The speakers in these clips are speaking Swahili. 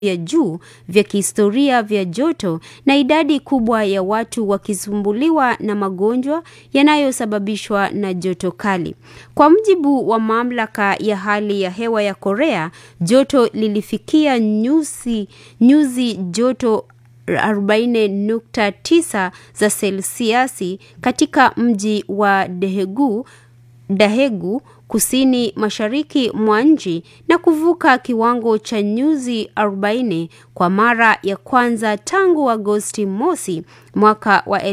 vya juu vya kihistoria vya joto na idadi kubwa ya watu wakisumbuliwa na magonjwa yanayosababishwa na joto kali. Kwa mujibu wa mamlaka ya hali ya hewa ya Korea, joto lilifikia nyuzi joto 40.9 za selsiasi katika mji wa Daegu kusini mashariki mwa nchi na kuvuka kiwango cha nyuzi 40 kwa mara ya kwanza tangu Agosti mosi mwaka wa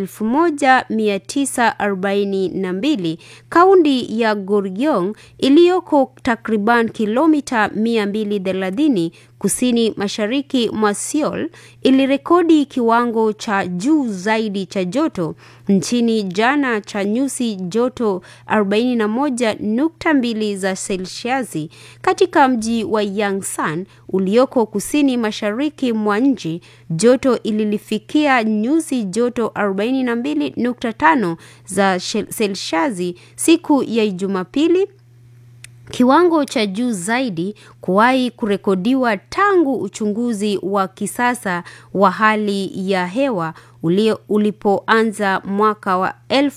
1942. Kaunti ya Goryeo iliyoko takriban kilomita 230 kusini mashariki mwa Seoul ilirekodi kiwango cha juu zaidi cha joto nchini jana cha nyuzi joto 41.2 za selsiasi. Katika mji wa Yangsan ulioko kusini mashariki mwa nchi, joto ililifikia nyuzi joto 42.5 za selsiasi siku ya Jumapili, kiwango cha juu zaidi kuwahi kurekodiwa tangu uchunguzi wa kisasa wa hali ya hewa ulipoanza mwaka wa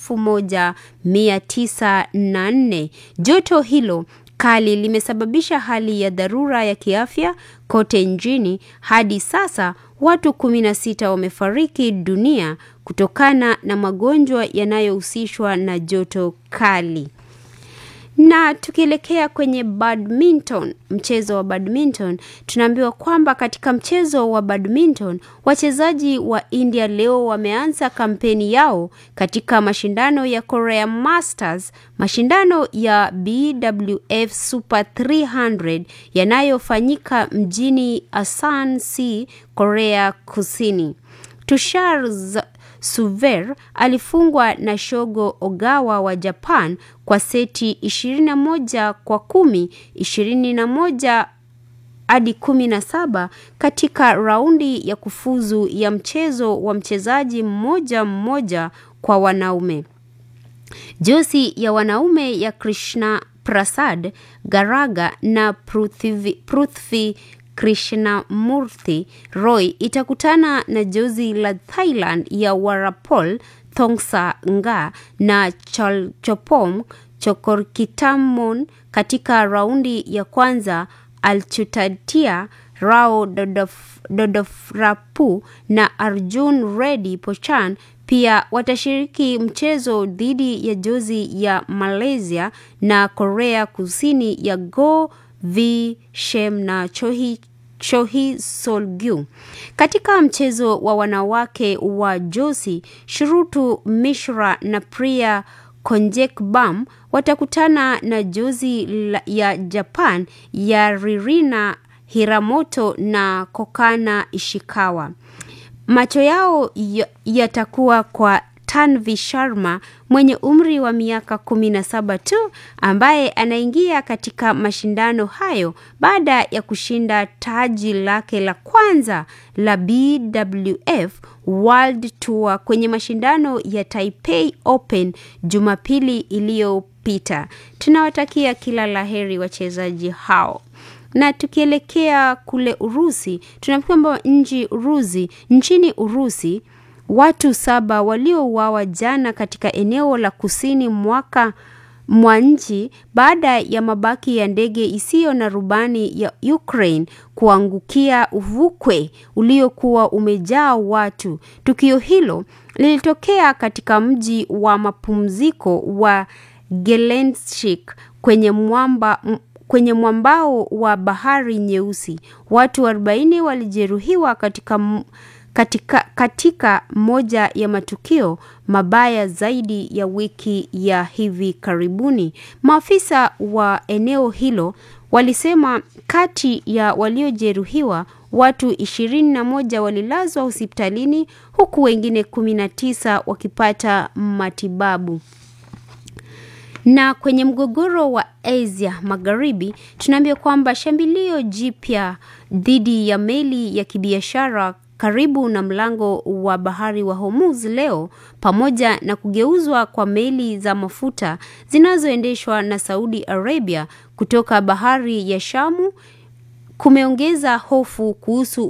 1904. Joto hilo kali limesababisha hali ya dharura ya kiafya kote nchini. Hadi sasa watu 16 wamefariki dunia kutokana na magonjwa yanayohusishwa na joto kali. Na tukielekea kwenye mchezo wa badminton, tunaambiwa kwamba katika mchezo wa badminton, wachezaji wa India leo wameanza kampeni yao katika mashindano ya Korea Masters, mashindano ya BWF Super 300 yanayofanyika mjini Asan, Korea Kusini. Tushar Suver alifungwa na Shogo Ogawa wa Japan kwa seti 21-10, 21-17 katika raundi ya kufuzu ya mchezo wa mchezaji mmoja kwa wanaume. Josi ya wanaume ya Krishna Prasad Garaga na Prithvi Krishnamurthy Roy itakutana na jozi la Thailand ya Warapol Thongsa na Chalchopom Chokorkitamon katika raundi ya kwanza. Alchutatia Rao Dodofrapu na Arjun Reddy Pochan pia watashiriki mchezo dhidi ya jozi ya Malaysia na Korea Kusini ya Go V Shem na Chohi Solgyu. Katika mchezo wa wanawake wa jozi, Shrutu Mishra na Priya Konjekbam watakutana na jozi ya Japan ya Ririna Hiramoto na Kokana Ishikawa. Macho yao yatakuwa kwa Tanvi Sharma mwenye umri wa miaka 17 tu, ambaye anaingia katika mashindano hayo baada ya kushinda taji lake la kwanza la BWF World Tour kwenye mashindano ya Taipei Open Jumapili iliyopita. Tunawatakia kila laheri wachezaji hao. Na tukielekea kule Urusi, tunaambiwa kwamba nchini Urusi watu 7 waliouawa jana katika eneo la kusini mwa nchi baada ya mabaki ya ndege isiyo na rubani ya Ukraine kuangukia uvukwe uliokuwa umejaa watu. Tukio hilo lilitokea katika mji wa mapumziko wa Gelendzhik kwenye mwambao wa Bahari Nyeusi. Watu 40 walijeruhiwa katika moja ya matukio mabaya zaidi ya wiki ya hivi karibuni. Maafisa wa eneo hilo walisema kati ya waliojeruhiwa watu 21 walilazwa hospitalini huku wengine 19 wakipata matibabu. Na kwenye mgogoro wa Asia Magharibi, tunaambiwa kwamba shambulio jipya dhidi ya meli ya kibiashara karibu na mlango wa bahari wa Hormuz leo, pamoja na kugeuzwa kwa meli za mafuta zinazoendeshwa na Saudi Arabia kutoka bahari ya Shamu kumeongeza hofu kuhusu